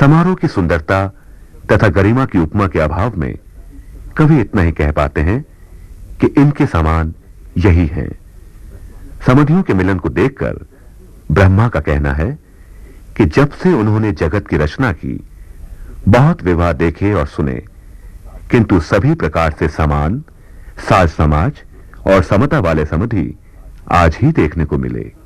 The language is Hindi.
समारोह की सुंदरता तथा गरिमा की उपमा के अभाव में कवि इतना ही कह पाते हैं कि इनके समान यही हैं। समधियों के मिलन को देखकर ब्रह्मा का कहना है कि जब से उन्होंने जगत की रचना की, बहुत विवाह देखे और सुने, किंतु सभी प्रकार से समान, साज समाज और समता वाले समधि आज ही देखने को मिले।